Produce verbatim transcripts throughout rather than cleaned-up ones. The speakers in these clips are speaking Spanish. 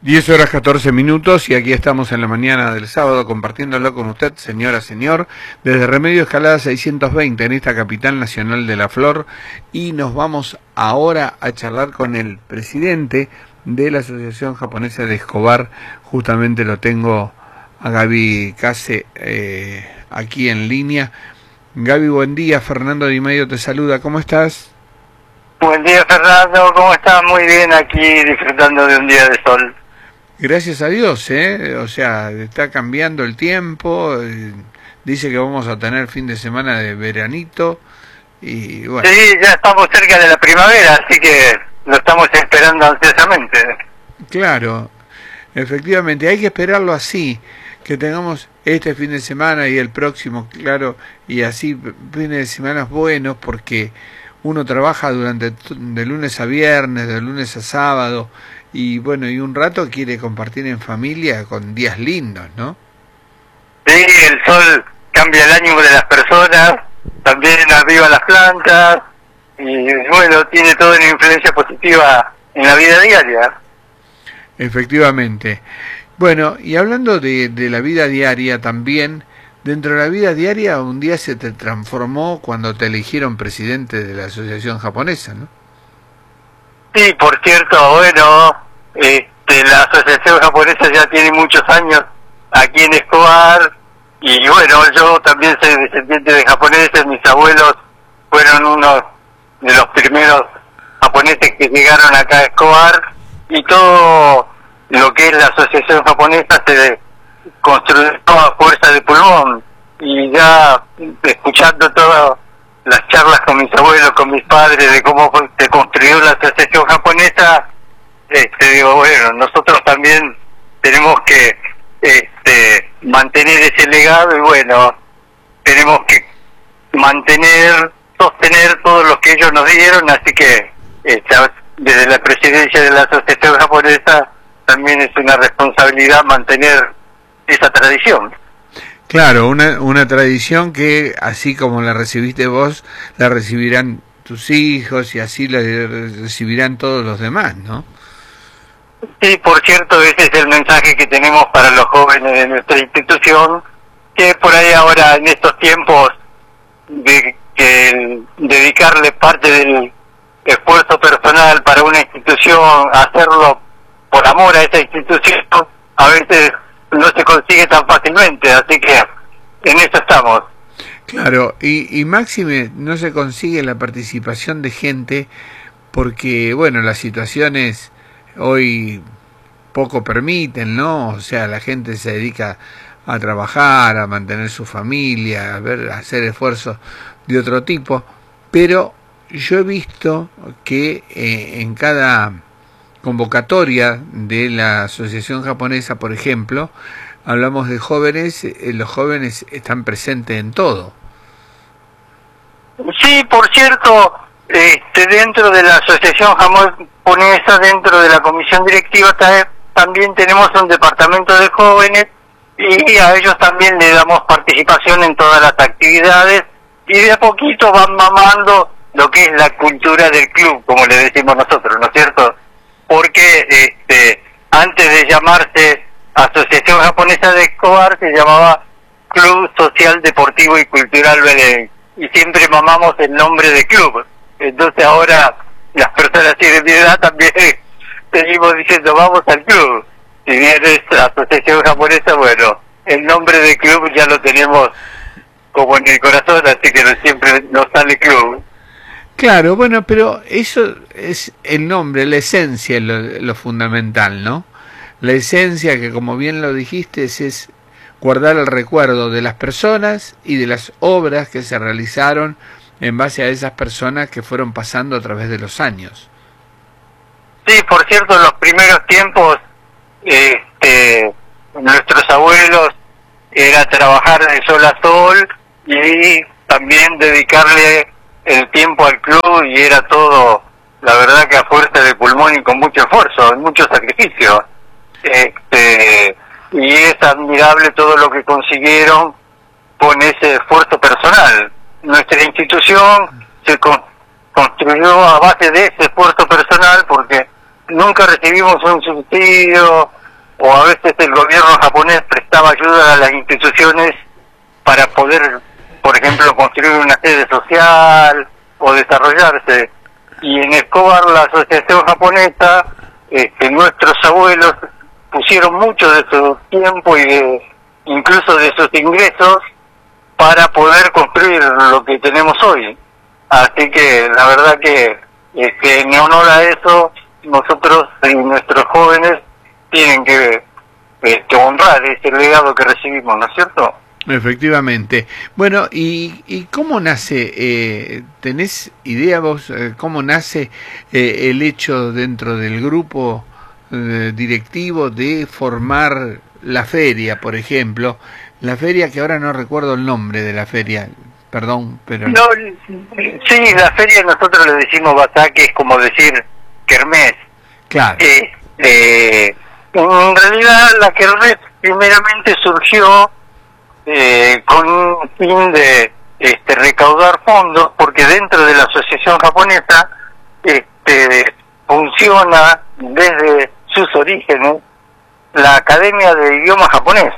diez horas catorce minutos y aquí estamos en la mañana del sábado compartiéndolo con usted, señora, señor, desde Remedio Escalada seiscientos veinte en esta capital nacional de la flor, y nos vamos ahora a charlar con el presidente de la Asociación Japonesa de Escobar. Justamente lo tengo a Gaby Case eh, aquí en línea. Gaby, buen día. Fernando Di Medio te saluda. ¿Cómo estás? Buen día, Fernando. ¿Cómo estás? Muy bien, aquí disfrutando de un día de sol. Gracias a Dios, ¿eh? O sea, está cambiando el tiempo, eh, dice que vamos a tener fin de semana de veranito, y bueno. Sí, ya estamos cerca de la primavera, así que lo estamos esperando ansiosamente. Claro, efectivamente, hay que esperarlo así, que tengamos este fin de semana y el próximo, claro, y así fines de semana buenos, porque uno trabaja durante de lunes a viernes, de lunes a sábado, y bueno, y un rato quiere compartir en familia con días lindos, ¿no? Sí, el sol cambia el ánimo de las personas, también aviva las plantas, y bueno, tiene toda una influencia positiva en la vida diaria. Efectivamente. Bueno, y hablando de, de la vida diaria también, dentro de la vida diaria un día se te transformó cuando te eligieron presidente de la Asociación Japonesa, ¿no? Sí, por cierto, bueno, este, la Asociación Japonesa ya tiene muchos años aquí en Escobar, y bueno, yo también soy descendiente de japoneses. Mis abuelos fueron unos de los primeros japoneses que llegaron acá a Escobar, y todo lo que es la Asociación Japonesa se construyó a fuerza de pulmón, y ya escuchando todas las charlas con mis abuelos, con mis padres, de cómo se construyó la Asociación Japonesa, este, digo, bueno, nosotros también tenemos que este, mantener ese legado, y bueno, tenemos que mantener, sostener todo lo que ellos nos dieron, así que esta, desde la presidencia de la Asociación Japonesa también es una responsabilidad mantener esa tradición. Claro, una, una tradición que, así como la recibiste vos, la recibirán tus hijos, y así la recibirán todos los demás, ¿no? Sí, por cierto, ese es el mensaje que tenemos para los jóvenes de nuestra institución, que por ahí ahora, en estos tiempos, de que dedicarle parte del esfuerzo personal para una institución, hacerlo por amor a esa institución, a veces no se consigue tan fácilmente, así que en eso estamos. Claro, y, y máxime no se consigue la participación de gente porque, bueno, las situaciones hoy poco permiten, ¿no? O sea, la gente se dedica a trabajar, a mantener su familia, a ver, a hacer esfuerzos de otro tipo, pero yo he visto que eh, en cada convocatoria de la Asociación Japonesa, por ejemplo, hablamos de jóvenes, eh, los jóvenes están presentes en todo. Sí, por cierto, este, dentro de la Asociación Japonesa, dentro de la comisión directiva, también tenemos un departamento de jóvenes, y a ellos también le damos participación en todas las actividades, y de a poquito van mamando lo que es la cultura del club, como le decimos nosotros, ¿no es cierto? Porque este, antes de llamarse Asociación Japonesa de Escobar, se llamaba Club Social Deportivo y Cultural Belén, y siempre mamamos el nombre de club. Entonces ahora las personas de mi edad también seguimos diciendo vamos al club. Si bien es Asociación Japonesa, bueno, el nombre de club ya lo tenemos como en el corazón, así que siempre nos sale club. Claro, bueno, pero eso es el nombre, la esencia, lo, lo fundamental, ¿no? La esencia que, como bien lo dijiste, es, es guardar el recuerdo de las personas y de las obras que se realizaron en base a esas personas que fueron pasando a través de los años. Sí, por cierto, en los primeros tiempos, este, nuestros abuelos era trabajar de sol a sol y también dedicarle el tiempo al club, y era todo, la verdad, que a fuerza de pulmón y con mucho esfuerzo, mucho sacrificio. Este, y es admirable todo lo que consiguieron con ese esfuerzo personal. Nuestra institución se con, construyó a base de ese esfuerzo personal, porque nunca recibimos un subsidio, o a veces el gobierno japonés prestaba ayuda a las instituciones para poder, por ejemplo, construir una sede social o desarrollarse. Y en Escobar, la asociación japonesa, este, nuestros abuelos pusieron mucho de su tiempo y de, incluso de sus ingresos para poder construir lo que tenemos hoy. Así que la verdad que este, en honor a eso, nosotros y nuestros jóvenes tienen que este, honrar ese legado que recibimos, ¿no es cierto? Efectivamente. Bueno, ¿y, y cómo nace, eh, tenés idea vos, eh, cómo nace eh, el hecho dentro del grupo eh, directivo de formar la feria, por ejemplo? La feria que ahora no recuerdo el nombre de la feria, perdón, pero... No, sí, la feria nosotros le decimos bazar, que es como decir kermés. Claro. Eh, eh, en realidad la kermés primeramente surgió eh, con un fin de este, recaudar fondos, porque dentro de la asociación japonesa este, funciona desde sus orígenes la Academia de Idioma Japonés.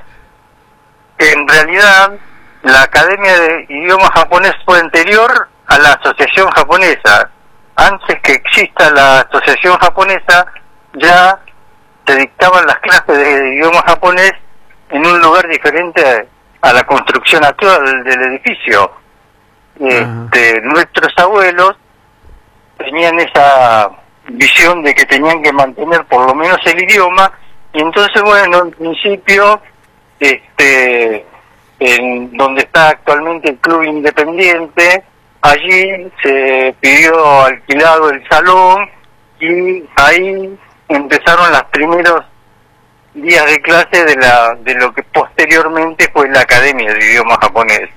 En realidad, la Academia de Idioma Japonés fue anterior a la Asociación Japonesa. Antes que exista la Asociación Japonesa, ya se dictaban las clases de idioma japonés en un lugar diferente a la construcción actual del edificio. Este, nuestros abuelos tenían esa visión de que tenían que mantener por lo menos el idioma, y entonces, bueno, en principio, este, en donde está actualmente el Club Independiente, allí se pidió alquilado el salón y ahí empezaron los primeros días de clase de la de lo que posteriormente fue la Academia de Idioma Japonés.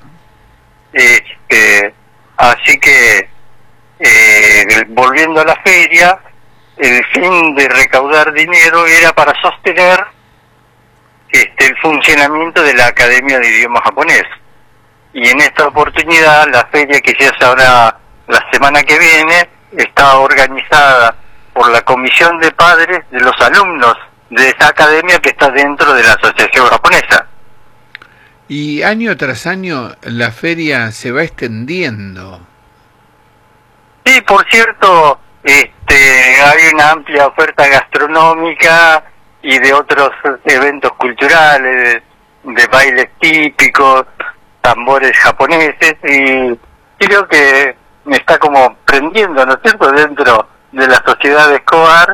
Este, así que, eh, volviendo a la feria, el fin de recaudar dinero era para sostener este, el funcionamiento de la Academia de Idioma Japonés. Y en esta oportunidad, la feria que ya se hará la semana que viene está organizada por la comisión de padres de los alumnos de esa academia que está dentro de la asociación japonesa. Y año tras año la feria se va extendiendo. Sí, por cierto, este, hay una amplia oferta gastronómica y de otros eventos culturales, de, de bailes típicos, tambores japoneses, y creo que me está como prendiendo, ¿no es cierto?, dentro de la sociedad de Escobar,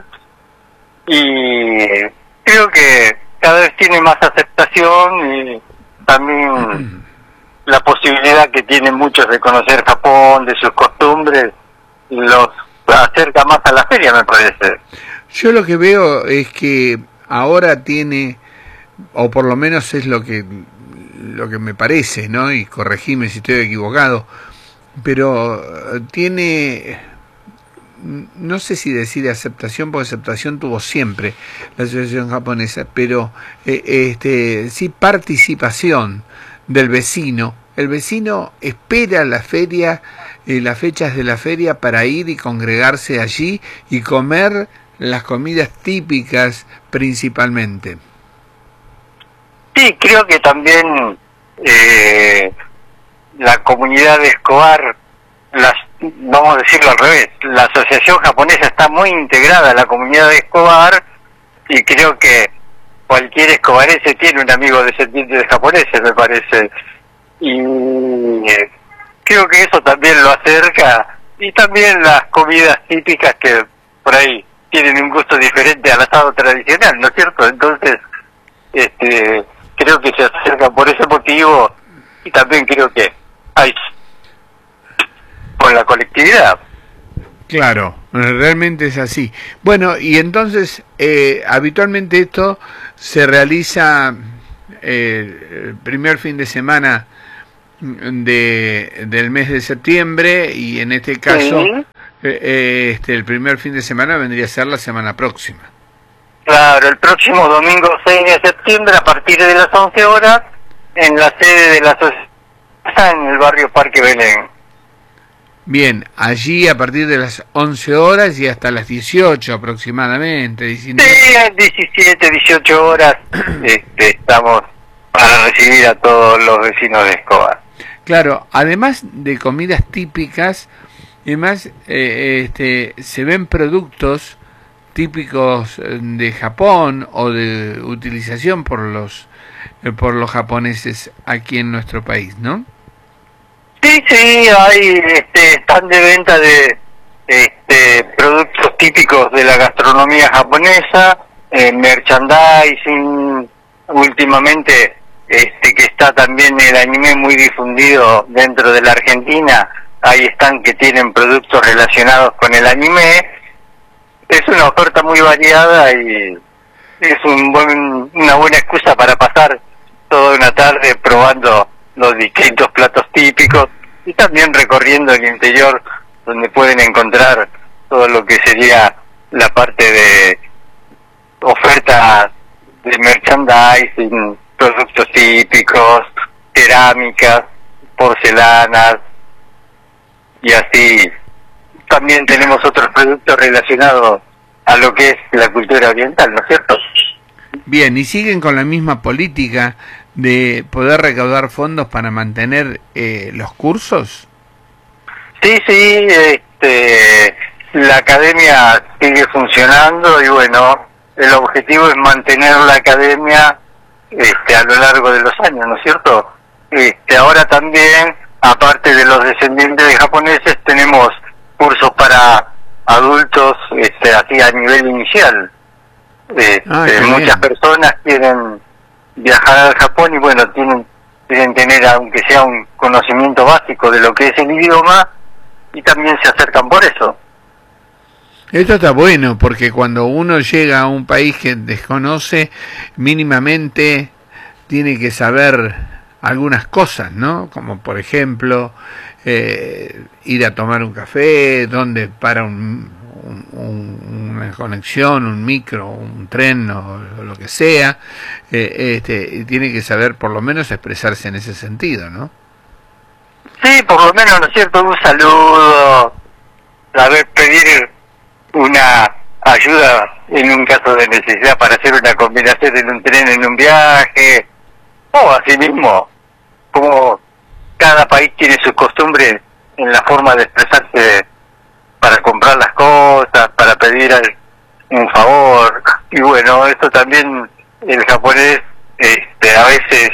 y creo que cada vez tiene más aceptación y también la posibilidad que tienen muchos de conocer Japón, de sus costumbres, los acerca más a la feria, me parece. Yo lo que veo es que ahora tiene, o por lo menos es lo que lo que me parece, ¿no? Y corregime si estoy equivocado, pero tiene, no sé si decir aceptación, porque aceptación tuvo siempre la asociación japonesa, pero eh, este sí participación del vecino. El vecino espera la feria, eh, las fechas de la feria para ir y congregarse allí y comer las comidas típicas principalmente. Sí, creo que también eh, la comunidad de Escobar, las, vamos a decirlo al revés, la asociación japonesa está muy integrada a la comunidad de Escobar, y creo que cualquier escobarense tiene un amigo descendiente de japoneses, me parece. Y eh, creo que eso también lo acerca, y también las comidas típicas que por ahí tienen un gusto diferente al asado tradicional, ¿no es cierto? Entonces, este, creo que se acerca por ese motivo, y también creo que hay con la colectividad. Claro, realmente es así. Bueno, y entonces, eh, habitualmente esto se realiza eh, el primer fin de semana de del mes de septiembre, y en este caso, sí. eh, este el primer fin de semana vendría a ser la semana próxima. Claro, el próximo domingo seis de septiembre, a partir de las once horas, en la sede de la asociación en el barrio Parque Belén. Bien, allí a partir de las once horas y hasta las dieciocho aproximadamente. diecinueve. Sí, diecisiete, dieciocho horas este, estamos para recibir a todos los vecinos de Escobar. Claro, además de comidas típicas, además eh, este, se ven productos típicos de Japón o de utilización por los eh, por los japoneses aquí en nuestro país, ¿no? Sí, sí, hay este, están de venta de este, productos típicos de la gastronomía japonesa, eh, merchandising, últimamente este, que está también el anime muy difundido dentro de la Argentina, ahí están que tienen productos relacionados con el anime. Es una oferta muy variada y es un buen, una buena excusa para pasar toda una tarde probando los distintos platos típicos y también recorriendo el interior donde pueden encontrar todo lo que sería la parte de oferta de merchandising, productos típicos, cerámicas, porcelanas y así. También tenemos otros productos relacionados a lo que es la cultura oriental, ¿no es cierto? Bien, y siguen con la misma política de poder recaudar fondos para mantener eh, los cursos. Sí, sí, este, la academia sigue funcionando y bueno, el objetivo es mantener la academia este, a lo largo de los años, ¿no es cierto? Este, ahora también, aparte de los descendientes de japoneses, tenemos cursos para adultos este, así a nivel inicial. Este, ah, muchas personas quieren viajar al Japón y bueno, tienen quieren tener aunque sea un conocimiento básico de lo que es el idioma y también se acercan por eso. Esto está bueno porque cuando uno llega a un país que desconoce, mínimamente tiene que saber algunas cosas, ¿no? Como por ejemplo eh, ir a tomar un café, dónde para un, un, una conexión, un micro, un tren o, o lo que sea, eh, este, y tiene que saber por lo menos expresarse en ese sentido, ¿no? Sí, por lo menos, ¿no es cierto? Un saludo, saber pedir una ayuda en un caso de necesidad para hacer una combinación en un tren, en un viaje, o así mismo, como cada país tiene sus costumbres en la forma de expresarse para comprar las cosas, para pedir un favor, y bueno, eso también el japonés este, a veces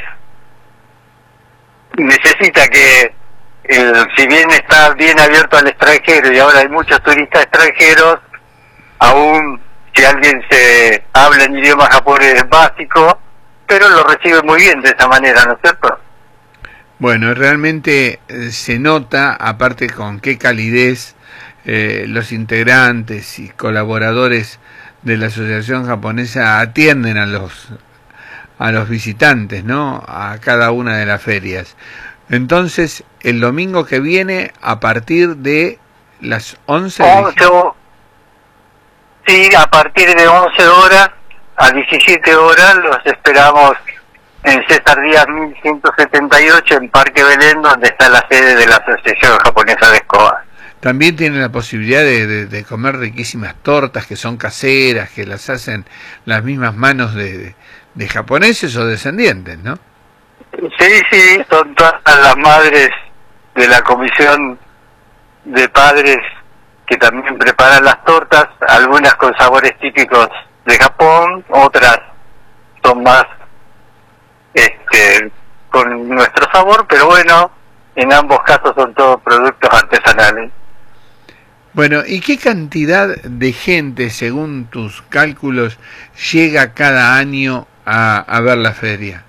necesita que, el, si bien está bien abierto al extranjero y ahora hay muchos turistas extranjeros, aún si alguien se habla en idioma japonés básico, pero lo recibe muy bien de esa manera, ¿no es cierto? Bueno, realmente eh, se nota, aparte con qué calidez eh, los integrantes y colaboradores de la Asociación Japonesa atienden a los a los visitantes, ¿no? A cada una de las ferias. Entonces, el domingo que viene, a partir de las once... once o... Sí, a partir de once horas a diecisiete horas los esperamos en César Díaz mil ciento setenta y ocho en Parque Belén, donde está la sede de la Asociación Japonesa de Escobar. También tienen la posibilidad de, de, de comer riquísimas tortas que son caseras, que las hacen las mismas manos de, de, de japoneses o descendientes, ¿no? Sí, sí, son todas las madres de la comisión de padres que también preparan las tortas, algunas con sabores típicos de Japón, otras son más este con nuestro sabor, pero bueno, en ambos casos son todos productos artesanales. Bueno, ¿y qué cantidad de gente, según tus cálculos, llega cada año a, a ver la feria?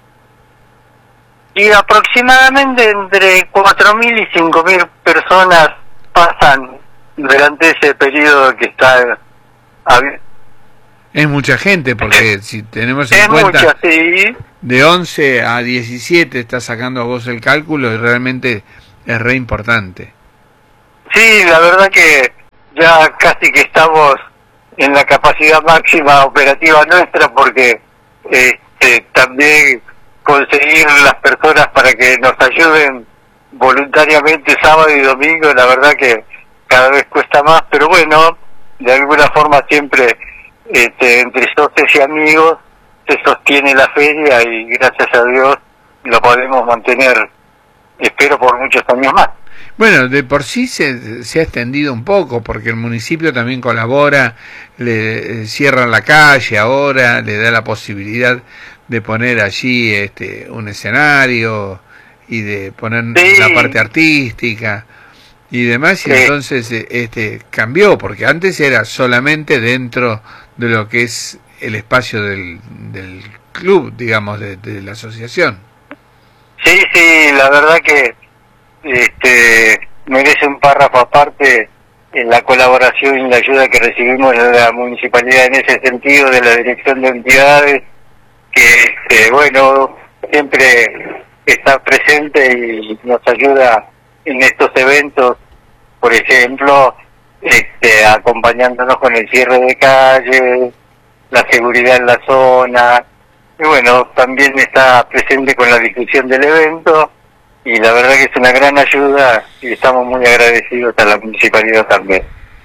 Y aproximadamente entre cuatro mil y cinco mil personas pasan durante ese periodo que está abierto. Es mucha gente, porque si tenemos en es cuenta mucha, sí. de once a diecisiete, estás sacando a vos el cálculo y realmente es re importante. Sí, la verdad que ya casi que estamos en la capacidad máxima operativa nuestra, porque este, también conseguir las personas para que nos ayuden voluntariamente sábado y domingo, la verdad que cada vez cuesta más, pero bueno, de alguna forma siempre este, entre socios y amigos se sostiene la feria y gracias a Dios lo podemos mantener, espero, por muchos años más. Bueno, de por sí se, se ha extendido un poco, porque el municipio también colabora, le cierran la calle ahora, le da la posibilidad de poner allí este, un escenario y de poner sí. la parte artística y demás, y sí. entonces este cambió, porque antes era solamente dentro de lo que es el espacio del, del club, digamos, de, de la asociación. Sí, sí, la verdad que este merece un párrafo aparte en la colaboración y la ayuda que recibimos de la municipalidad en ese sentido, de la dirección de entidades, que este, bueno, siempre está presente y nos ayuda en estos eventos, por ejemplo, este, acompañándonos con el cierre de calles, la seguridad en la zona, y bueno, también está presente con la difusión del evento, y la verdad que es una gran ayuda y estamos muy agradecidos a la municipalidad también.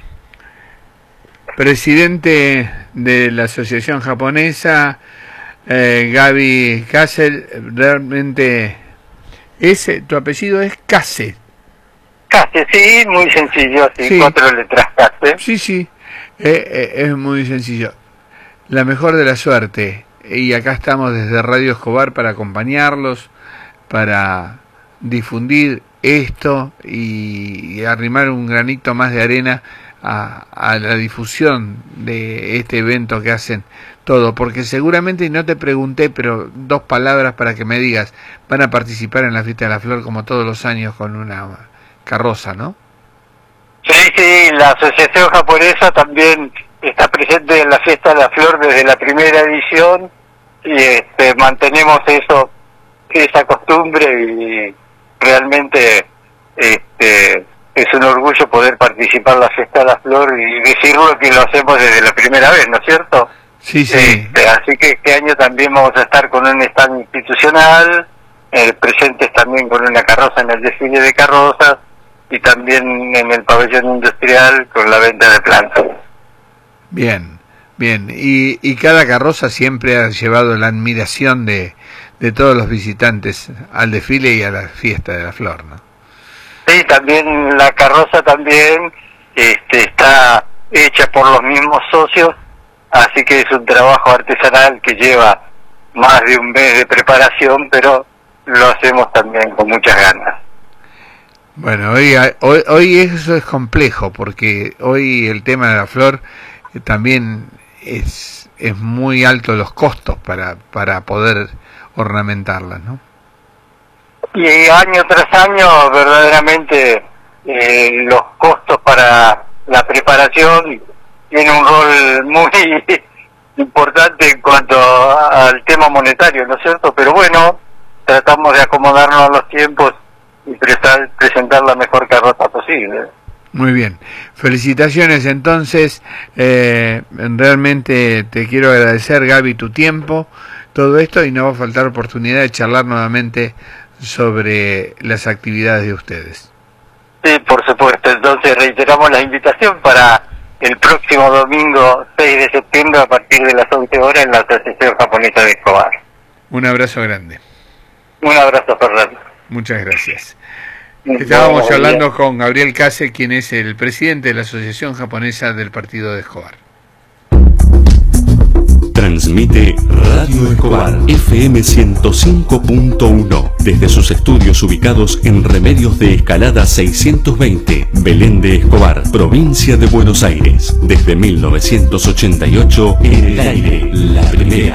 Presidente de la Asociación Japonesa, eh, Gaby Kase, realmente ese, tu apellido es Kase. Kase, sí, muy sencillo, así, sí. Cuatro letras Kase. Sí, sí, eh, eh, es muy sencillo. La mejor de la suerte, y acá estamos desde Radio Escobar para acompañarlos, para difundir esto y, y arrimar un granito más de arena a, a la difusión de este evento que hacen todo, porque seguramente, y no te pregunté, pero dos palabras para que me digas, van a participar en la Fiesta de la Flor como todos los años con una carroza, ¿no? Sí, sí, la Asociación Japonesa también está presente en la Fiesta de la Flor desde la primera edición y este, mantenemos eso, esa costumbre, y realmente este, es un orgullo poder participar en la Fiesta de la Flor y decirlo que lo hacemos desde la primera vez, ¿no es cierto? Sí, sí. Este, así que este año también vamos a estar con un stand institucional, eh, presentes también con una carroza en el desfile de carrozas y también en el pabellón industrial con la venta de plantas. Bien, bien. Y, y cada carroza siempre ha llevado la admiración de, de todos los visitantes al desfile y a la Fiesta de la Flor, ¿no? Sí, también la carroza también este, está hecha por los mismos socios, así que es un trabajo artesanal que lleva más de un mes de preparación, pero lo hacemos también con muchas ganas. Bueno, hoy, hoy, hoy eso es complejo, porque hoy el tema de la flor eh, también es, es muy alto los costos para, para poder ornamentarla, ¿no? Y año tras año, verdaderamente, eh, los costos para la preparación tienen un rol muy importante en cuanto al tema monetario, ¿no es cierto? Pero bueno, tratamos de acomodarnos a los tiempos y prestar, presentar la mejor carroza posible. Muy bien, felicitaciones entonces, eh, realmente te quiero agradecer, Gaby, tu tiempo, todo esto, y no va a faltar oportunidad de charlar nuevamente sobre las actividades de ustedes. Sí, por supuesto, entonces reiteramos la invitación para el próximo domingo seis de septiembre a partir de las once horas en la Asociación Japonesa de Escobar. Un abrazo grande. Un abrazo, Fernando. Muchas gracias. Estábamos hablando con Gabriel Kase, quien es el presidente de la Asociación Japonesa del Partido de Escobar. Transmite Radio Escobar F M ciento cinco punto uno desde sus estudios ubicados en Remedios de Escalada seiscientos veinte, Belén de Escobar, provincia de Buenos Aires. Desde mil novecientos ochenta y ocho, en el aire, la primera.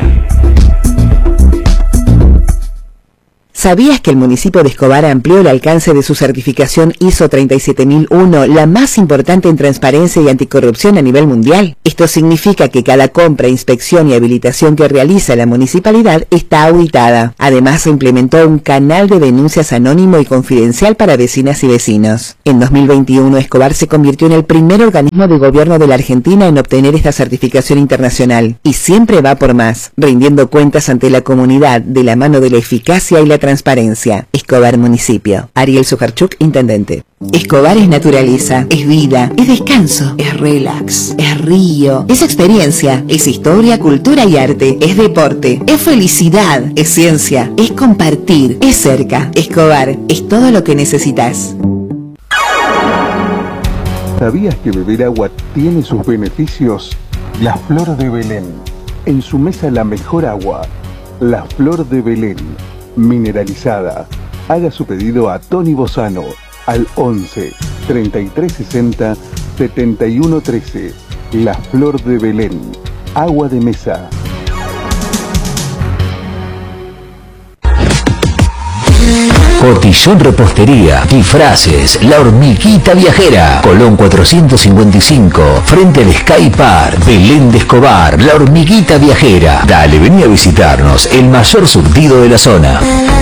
¿Sabías que el municipio de Escobar amplió el alcance de su certificación I S O treinta y siete mil uno, la más importante en transparencia y anticorrupción a nivel mundial? Esto significa que cada compra, inspección y habilitación que realiza la municipalidad está auditada. Además, se implementó un canal de denuncias anónimo y confidencial para vecinas y vecinos. En dos mil veintiuno, Escobar se convirtió en el primer organismo de gobierno de la Argentina en obtener esta certificación internacional. Y siempre va por más, rindiendo cuentas ante la comunidad de la mano de la eficacia y la transparencia. transparencia. Escobar Municipio. Ariel Sujarchuk, Intendente. Escobar es naturaleza, es vida, es descanso, es relax, es río, es experiencia, es historia, cultura y arte, es deporte, es felicidad, es ciencia, es compartir, es cerca. Escobar es todo lo que necesitas. ¿Sabías que beber agua tiene sus beneficios? La Flor de Belén. En su mesa la mejor agua. La Flor de Belén. Mineralizada. Haga su pedido a Tony Bozano al once, treinta y tres sesenta, setenta y uno trece. La Flor de Belén. Agua de mesa. Cotillón Repostería, Disfraces, La Hormiguita Viajera, Colón cuatrocientos cincuenta y cinco, frente al Sky Park, Belén de Escobar, La Hormiguita Viajera. Dale, vení a visitarnos, el mayor surtido de la zona.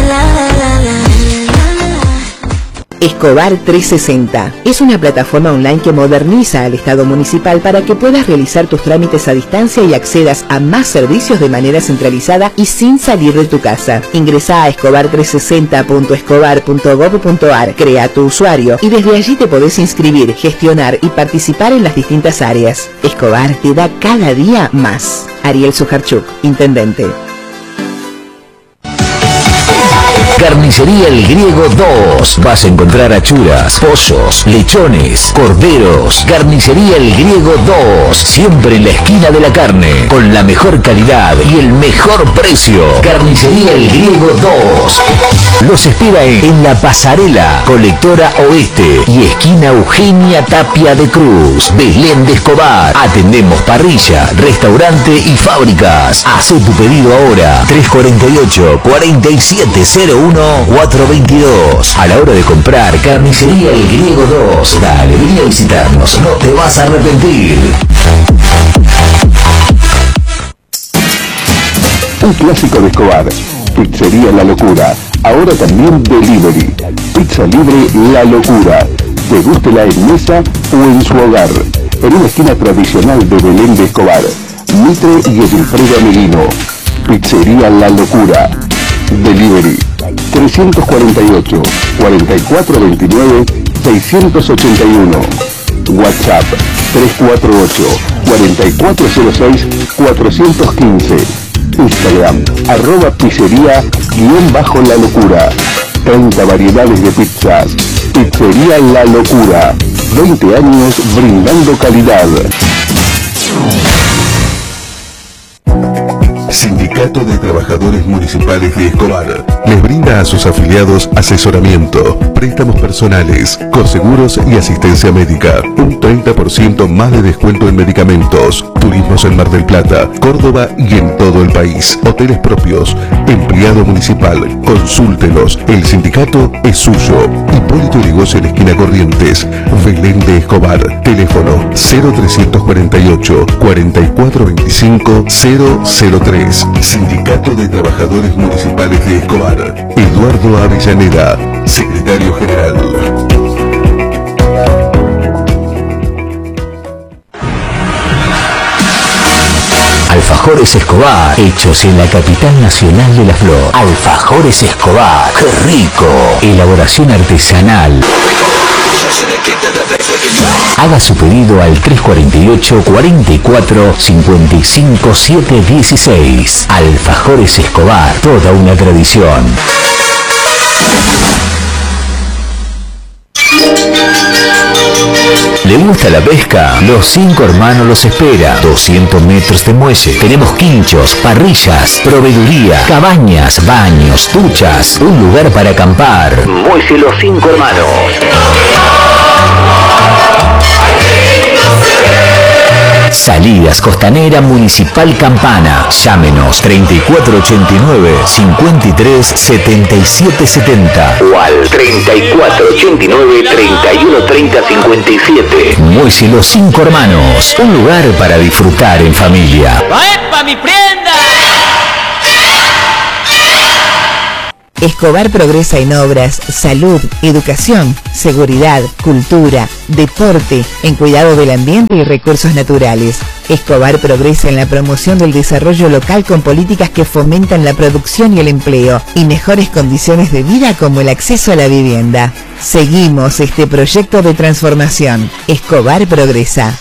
Escobar trescientos sesenta es una plataforma online que moderniza al Estado municipal para que puedas realizar tus trámites a distancia y accedas a más servicios de manera centralizada y sin salir de tu casa. Ingresá a escobar trescientos sesenta punto escobar punto gob punto ar, crea tu usuario y desde allí te podés inscribir, gestionar y participar en las distintas áreas. Escobar te da cada día más. Ariel Sujarchuk, Intendente. Carnicería El Griego dos. Vas a encontrar achuras, pollos, lechones, corderos. Carnicería El Griego dos. Siempre en la esquina de la carne. Con la mejor calidad y el mejor precio. Carnicería El Griego dos. Los espera en, en La Pasarela, Colectora Oeste y esquina Eugenia Tapia de Cruz, Belén de Escobar. Atendemos parrilla, restaurante y fábricas. Haz tu pedido ahora. tres cuarenta y ocho, cuarenta y siete cero uno, cuatro veintidós. A la hora de comprar, Carnicería El Griego dos. Dale, vení a visitarnos, no te vas a arrepentir. Un clásico de Escobar. Pizzería La Locura. Ahora también delivery. Pizza libre La Locura. Degústela en mesa o en su hogar. En una esquina tradicional de Belén de Escobar. Mitre y Edilfredo Amelino. Pizzería La Locura. Delivery trescientos cuarenta y ocho, cuarenta y cuatro veintinueve, seiscientos ochenta y uno. WhatsApp tres cuatro ocho, cuarenta y cuatro cero seis, cuatrocientos quince. Instagram arroba pizzería guión bajo La Locura. treinta variedades de pizzas. Pizzería La Locura. veinte años brindando calidad. Sindicato de Trabajadores Municipales de Escobar les brinda a sus afiliados asesoramiento, préstamos personales, coseguros y asistencia médica. Un treinta por ciento más de descuento en medicamentos, turismos en Mar del Plata, Córdoba y en todo el país. Hoteles propios, empleado municipal, consúltelos. El sindicato es suyo. Hipólito Yrigoyen, esquina Corrientes, Belén de Escobar. Teléfono cero trescientos cuarenta y ocho, cuarenta y cuatro veinticinco, cero cero tres. Sindicato de Trabajadores Municipales de Escobar. Eduardo Avellaneda, secretario general. Alfajores Escobar, hechos en la capital nacional de la flor. Alfajores Escobar, ¡qué rico! Elaboración artesanal. Haga su pedido al tres cuarenta y ocho, cuarenta y cuatro, cincuenta y cinco, setecientos dieciséis. Alfajores Escobar, toda una tradición. ¿Le gusta la pesca? Los Cinco Hermanos los espera. doscientos metros de muelle. Tenemos quinchos, parrillas, proveeduría, cabañas, baños, duchas. Un lugar para acampar. Muelle Los Cinco Hermanos. Salidas Costanera Municipal Campana. Llámenos treinta y cuatro ochenta y nueve, cincuenta y tres, setenta y siete setenta o al treinta y cuatro ochenta y nueve, treinta y uno treinta, cincuenta y siete. Muelle Los Cinco Hermanos. Un lugar para disfrutar en familia. ¡Epa, mi prenda! Escobar progresa en obras, salud, educación, seguridad, cultura, deporte, en cuidado del ambiente y recursos naturales. Escobar progresa en la promoción del desarrollo local con políticas que fomentan la producción y el empleo y mejores condiciones de vida como el acceso a la vivienda. Seguimos este proyecto de transformación. Escobar progresa.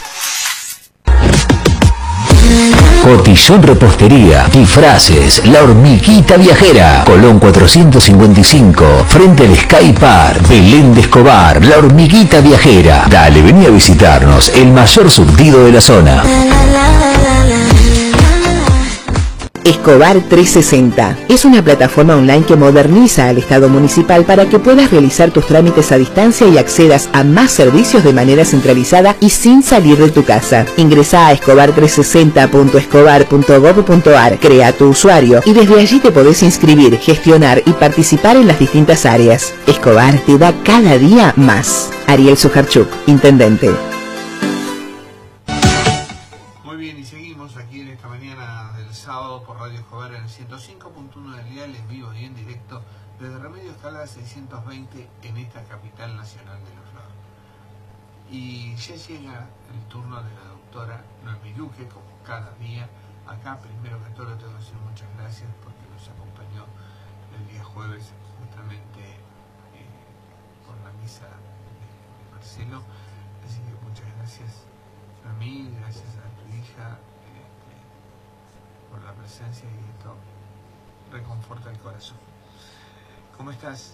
Cotillón Repostería, Disfraces, La Hormiguita Viajera, Colón cuatrocientos cincuenta y cinco, frente al Sky Park, Belén de Escobar, La Hormiguita Viajera. Dale, vení a visitarnos, el mayor surtido de la zona. Escobar trescientos sesenta es una plataforma online que moderniza al Estado municipal para que puedas realizar tus trámites a distancia y accedas a más servicios de manera centralizada y sin salir de tu casa. Ingresa a escobar trescientos sesenta punto escobar punto gob punto ar, crea tu usuario y desde allí te podés inscribir, gestionar y participar en las distintas áreas. Escobar te da cada día más. Ariel Sujarchuk, Intendente. seiscientos veinte en esta capital nacional de la flor. Y ya llega el turno de la doctora Noemí Luque, como cada día. Acá, primero que todo, le tengo que decir muchas gracias porque nos acompañó el día jueves, justamente eh, por la misa de, de Marcelo. Así que muchas gracias, Noemí, gracias a tu hija eh, por la presencia, y esto reconforta el corazón. ¿Cómo estás?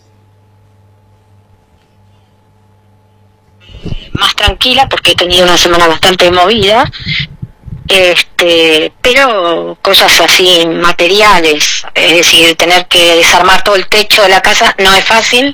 Más tranquila porque he tenido una semana bastante movida, este, pero cosas así materiales, es decir, tener que desarmar todo el techo de la casa no es fácil,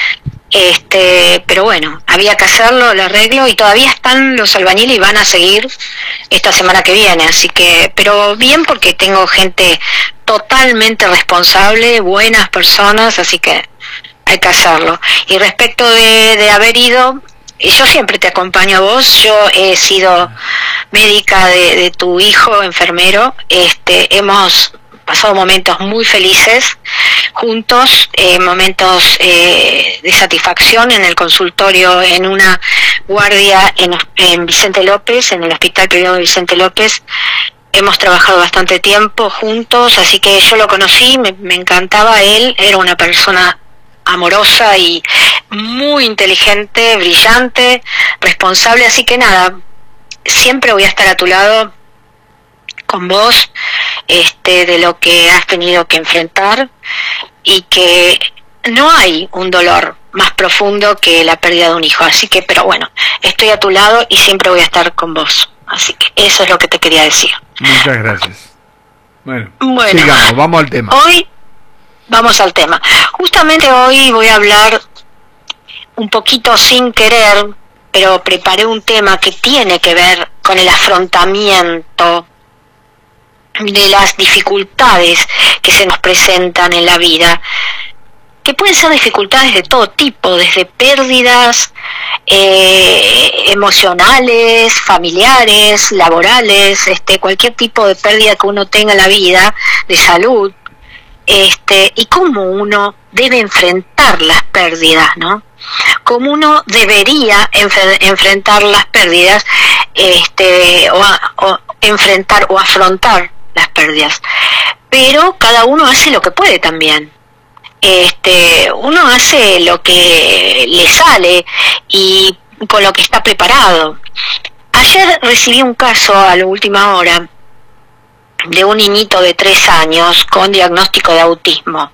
este, pero bueno, había que hacerlo, lo arreglo, y todavía están los albañiles y van a seguir esta semana que viene, así que, pero bien, porque tengo gente totalmente responsable, buenas personas, así que hay que hacerlo. Y respecto de, de haber ido, yo siempre te acompaño a vos, yo he sido médica de, de tu hijo, enfermero, este, hemos pasado momentos muy felices juntos, eh, momentos eh, de satisfacción en el consultorio, en una guardia en, en Vicente López, en el Hospital Privado de Vicente López. Hemos trabajado bastante tiempo juntos, así que yo lo conocí, me, me encantaba él, era una persona amorosa y muy inteligente, brillante, responsable, así que nada, siempre voy a estar a tu lado con vos, este, de lo que has tenido que enfrentar, y que no hay un dolor más profundo que la pérdida de un hijo, así que, pero bueno, estoy a tu lado y siempre voy a estar con vos, así que eso es lo que te quería decir. Muchas gracias. Bueno, bueno, sigamos, vamos al tema. Hoy vamos al tema. Justamente hoy voy a hablar un poquito sin querer, pero preparé un tema que tiene que ver con el afrontamiento de las dificultades que se nos presentan en la vida, que pueden ser dificultades de todo tipo, desde pérdidas eh, emocionales, familiares, laborales, este, cualquier tipo de pérdida que uno tenga en la vida, de salud, este, y cómo uno debe enfrentar las pérdidas, ¿no? Cómo uno debería enfre- enfrentar las pérdidas, este, o, a, o enfrentar o afrontar las pérdidas. Pero cada uno hace lo que puede también. Este, uno hace lo que le sale y con lo que está preparado. Ayer recibí un caso a la última hora de un niñito de tres años con diagnóstico de autismo,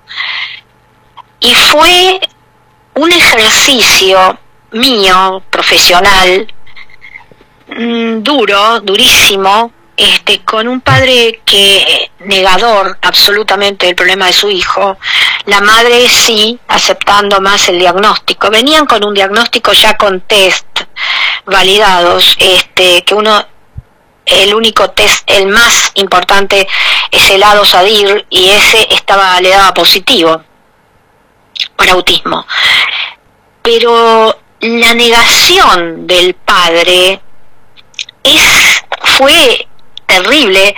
y fue un ejercicio mío, profesional, mmm, duro, durísimo, este, con un padre que negador absolutamente del problema de su hijo, la madre sí aceptando más el diagnóstico. Venían con un diagnóstico ya con test validados, este, que uno, el único test, el más importante, es el ADOS-ADIR, y ese estaba, le daba positivo por autismo. Pero la negación del padre es fue terrible,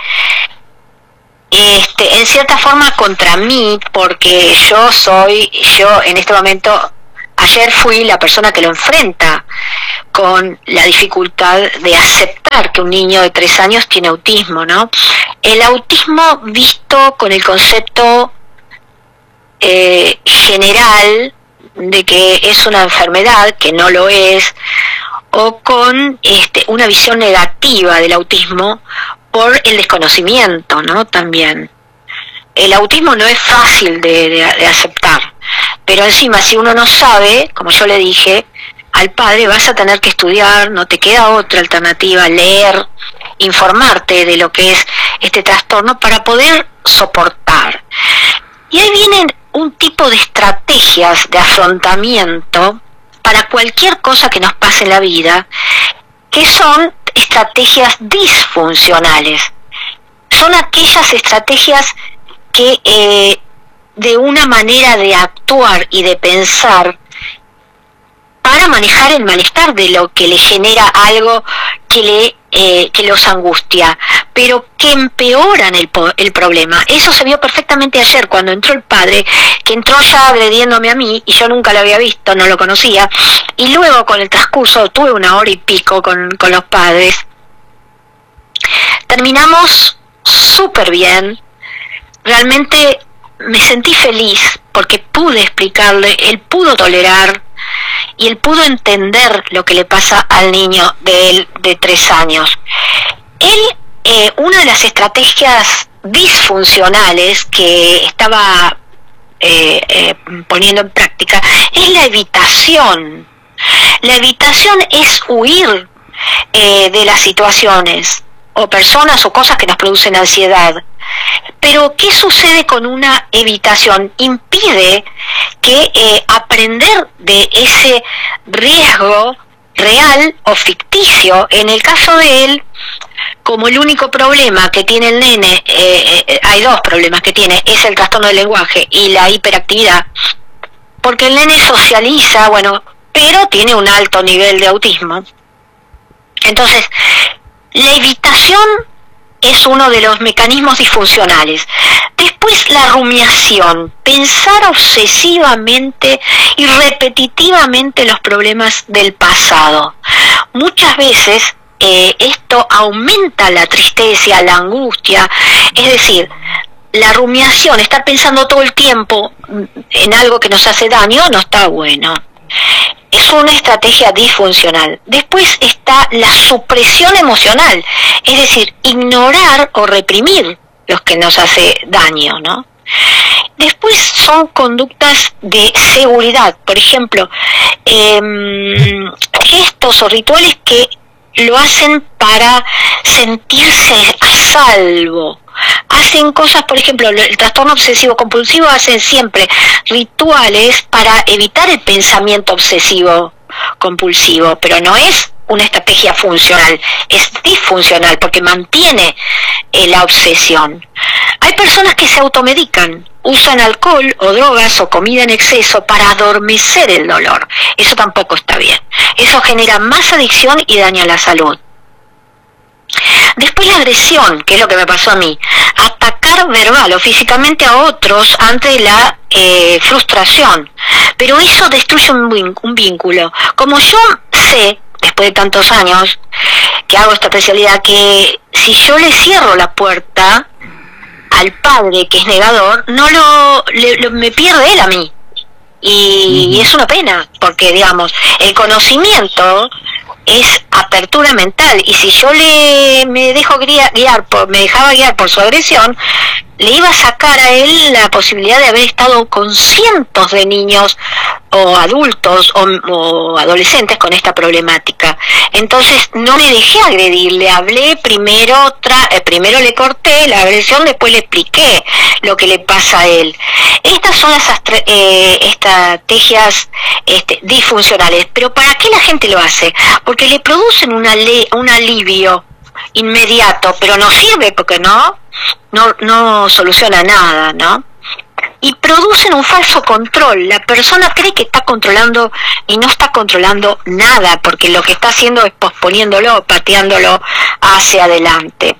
este, en cierta forma contra mí, porque yo soy, yo en este momento ayer fui la persona que lo enfrenta con la dificultad de aceptar que un niño de tres años tiene autismo, ¿no? El autismo visto con el concepto eh, general de que es una enfermedad, que no lo es, o con este, una visión negativa del autismo por el desconocimiento, ¿no? También. El autismo no es fácil de, de, de aceptar, pero encima si uno no sabe, como yo le dije al padre, vas a tener que estudiar, no te queda otra alternativa, leer, informarte de lo que es este trastorno para poder soportar. Y ahí vienen un tipo de estrategias de afrontamiento para cualquier cosa que nos pase en la vida, que son estrategias disfuncionales. Son aquellas estrategias que eh, de una manera de actuar y de pensar para manejar el malestar de lo que le genera algo que le eh, que los angustia, pero que empeoran el, el problema. Eso se vio perfectamente ayer cuando entró el padre, que entró ya agrediéndome a mí, y yo nunca lo había visto, no lo conocía, y luego con el transcurso, tuve una hora y pico con, con los padres, terminamos súper bien. Realmente me sentí feliz porque pude explicarle, él pudo tolerar y él pudo entender lo que le pasa al niño de él de tres años. Él, eh, una de las estrategias disfuncionales que estaba eh, eh, poniendo en práctica es la evitación. La evitación es huir eh, de las situaciones o personas o cosas que nos producen ansiedad. Pero ¿qué sucede con una evitación? Impide que eh, aprender de ese riesgo real o ficticio. En el caso de él, como el único problema que tiene el nene, eh, eh, hay dos problemas que tiene, es el trastorno del lenguaje y la hiperactividad, porque el nene socializa, bueno, pero tiene un alto nivel de autismo. Entonces, la evitación es uno de los mecanismos disfuncionales. Después, la rumiación, pensar obsesivamente y repetitivamente los problemas del pasado. Muchas veces eh, esto aumenta la tristeza, la angustia, es decir, la rumiación, estar pensando todo el tiempo en algo que nos hace daño, no está bueno. Es una estrategia disfuncional. Después está la supresión emocional, es decir, ignorar o reprimir los que nos hace daño, ¿no? Después son conductas de seguridad, por ejemplo, eh, gestos o rituales que lo hacen para sentirse a salvo. Hacen cosas, por ejemplo, el trastorno obsesivo compulsivo hacen siempre rituales para evitar el pensamiento obsesivo compulsivo, pero no es una estrategia funcional, es disfuncional porque mantiene eh, la obsesión. Hay personas que se automedican, usan alcohol o drogas o comida en exceso para adormecer el dolor. Eso tampoco está bien. Eso genera más adicción y daña la salud. Después la agresión, que es lo que me pasó a mí, atacar verbal o físicamente a otros ante la eh, frustración, pero eso destruye un, un vínculo. Como yo sé, después de tantos años que hago esta especialidad, que si yo le cierro la puerta al padre que es negador, no lo, le, lo me pierde él a mí, y, y es una pena, porque digamos, el conocimiento es apertura mental, y si yo le me dejo guiar, guiar por, me dejaba guiar por su agresión, le iba a sacar a él la posibilidad de haber estado con cientos de niños o adultos o, o adolescentes con esta problemática. Entonces no me dejé agredir, le hablé primero, tra eh, primero le corté la agresión, después le expliqué lo que le pasa a él. Estas son las eh, estrategias este, disfuncionales. Pero ¿para qué la gente lo hace? Porque le producen una le un alivio inmediato, pero no sirve porque no no no soluciona nada, ¿no? Y producen un falso control. La persona cree que está controlando y no está controlando nada, porque lo que está haciendo es posponiéndolo, pateándolo hacia adelante.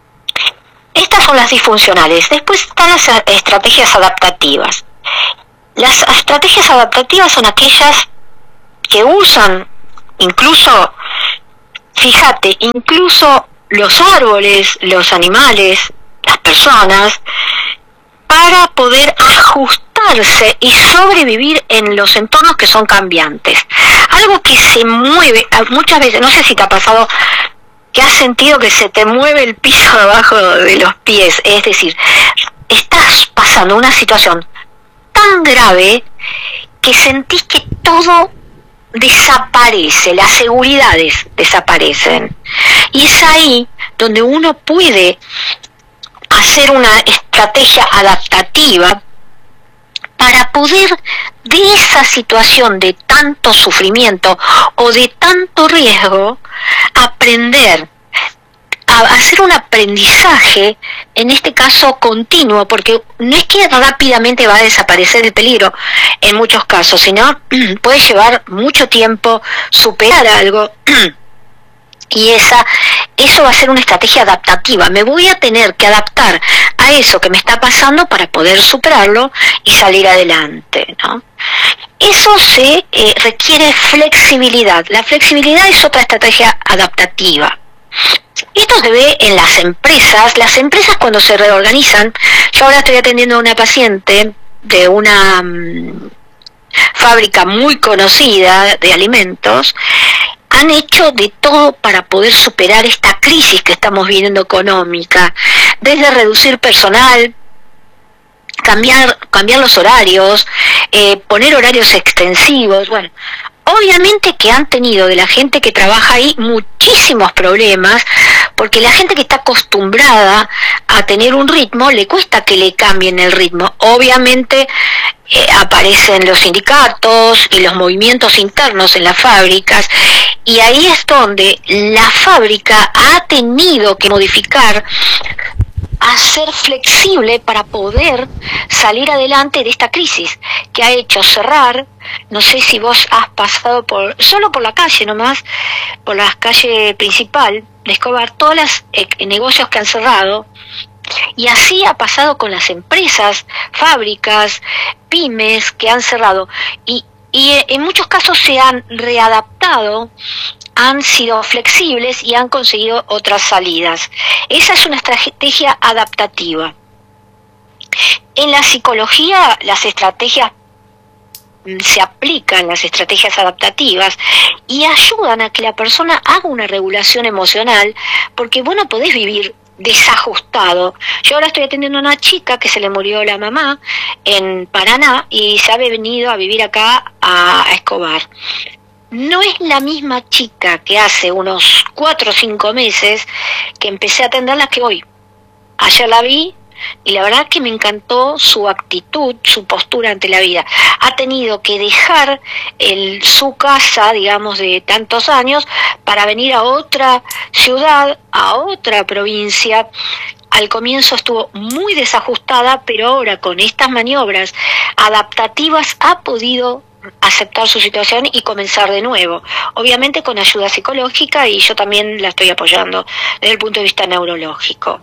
Estas son las disfuncionales. Después están las estrategias adaptativas. Las estrategias adaptativas son aquellas que usan, incluso, fíjate, incluso los árboles, los animales, las personas, para poder ajustarse y sobrevivir en los entornos que son cambiantes. Algo que se mueve, muchas veces, no sé si te ha pasado, que has sentido que se te mueve el piso debajo de los pies, es decir, estás pasando una situación tan grave que sentís que todo desaparece, las seguridades desaparecen. Y es ahí donde uno puede hacer una estrategia adaptativa para poder de esa situación de tanto sufrimiento o de tanto riesgo aprender a hacer un aprendizaje, en este caso continuo, porque no es que rápidamente va a desaparecer el peligro en muchos casos, sino puede llevar mucho tiempo superar algo. Y esa, eso va a ser una estrategia adaptativa. Me voy a tener que adaptar a eso que me está pasando para poder superarlo y salir adelante, ¿no? Eso se eh, requiere flexibilidad. La flexibilidad es otra estrategia adaptativa. Esto se ve en las empresas. Las empresas cuando se reorganizan, yo ahora estoy atendiendo a una paciente de una um, fábrica muy conocida de alimentos. Han hecho de todo para poder superar esta crisis que estamos viviendo económica, desde reducir personal, cambiar, cambiar los horarios, eh, poner horarios extensivos. Bueno, obviamente que han tenido de la gente que trabaja ahí muchísimos problemas, porque la gente que está acostumbrada a tener un ritmo, le cuesta que le cambien el ritmo. Obviamente eh, aparecen los sindicatos y los movimientos internos en las fábricas, y ahí es donde la fábrica ha tenido que modificar, a ser flexible para poder salir adelante de esta crisis que ha hecho cerrar. No sé si vos has pasado por, solo por la calle nomás, por la calle principal de Escobar, todos los eh, negocios que han cerrado, y así ha pasado con las empresas, fábricas, pymes que han cerrado, y, y en muchos casos se han readaptado, han sido flexibles y han conseguido otras salidas. Esa es una estrategia adaptativa. En la psicología, las estrategias se aplican, las estrategias adaptativas, y ayudan a que la persona haga una regulación emocional, porque vos no podés vivir desajustado. Yo ahora estoy atendiendo a una chica que se le murió la mamá en Paraná y se ha venido a vivir acá a Escobar. No es la misma chica que hace unos cuatro o cinco meses que empecé a atenderla que hoy. Ayer la vi y la verdad que me encantó su actitud, su postura ante la vida. Ha tenido que dejar el, su casa, digamos, de tantos años para venir a otra ciudad, a otra provincia. Al comienzo estuvo muy desajustada, pero ahora con estas maniobras adaptativas ha podido aceptar su situación y comenzar de nuevo, obviamente con ayuda psicológica, y yo también la estoy apoyando desde el punto de vista neurológico.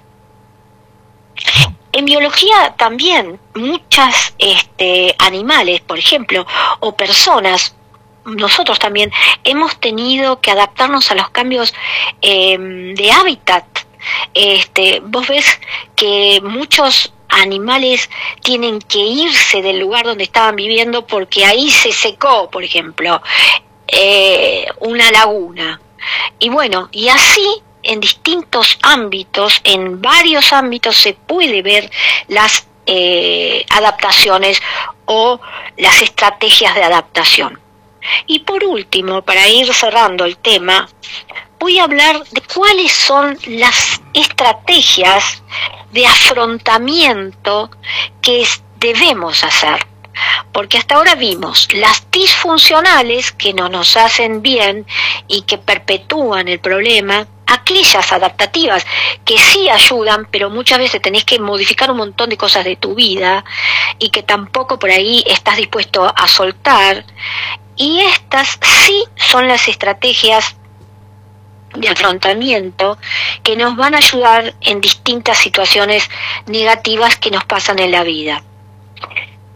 En biología también muchas este, animales, por ejemplo, o personas, nosotros también hemos tenido que adaptarnos a los cambios eh, de hábitat. Este, vos ves que muchos animales tienen que irse del lugar donde estaban viviendo porque ahí se secó, por ejemplo, eh, una laguna. Y bueno, y así en distintos ámbitos, en varios ámbitos se puede ver las eh, adaptaciones o las estrategias de adaptación. Y por último, para ir cerrando el tema, voy a hablar de cuáles son las estrategias de afrontamiento que debemos hacer. Porque hasta ahora vimos las disfuncionales que no nos hacen bien y que perpetúan el problema, aquellas adaptativas que sí ayudan, pero muchas veces tenés que modificar un montón de cosas de tu vida y que tampoco por ahí estás dispuesto a soltar. Y estas sí son las estrategias de afrontamiento que nos van a ayudar en distintas situaciones negativas que nos pasan en la vida.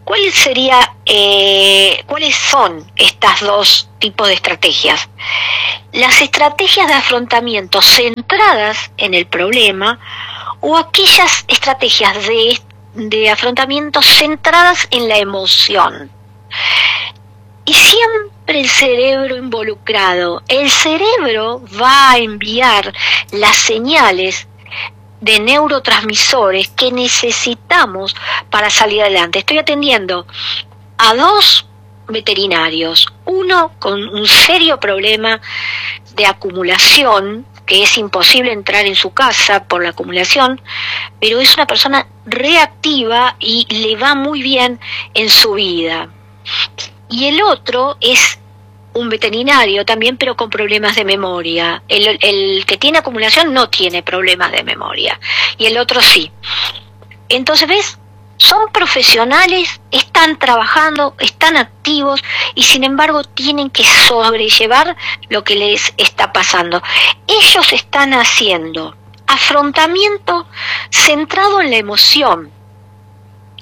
¿Cuál sería, eh, cuáles son estas dos tipos de estrategias? Las estrategias de afrontamiento centradas en el problema o aquellas estrategias de, de afrontamiento centradas en la emoción. Y siempre el cerebro involucrado. El cerebro va a enviar las señales de neurotransmisores que necesitamos para salir adelante. Estoy atendiendo a dos veterinarios, uno con un serio problema de acumulación, que es imposible entrar en su casa por la acumulación, pero es una persona reactiva y le va muy bien en su vida. Y el otro es un veterinario también, pero con problemas de memoria. El, el que tiene acumulación no tiene problemas de memoria, y el otro sí. Entonces, ¿ves? Son profesionales, están trabajando, están activos, y sin embargo tienen que sobrellevar lo que les está pasando. Ellos están haciendo afrontamiento centrado en la emoción.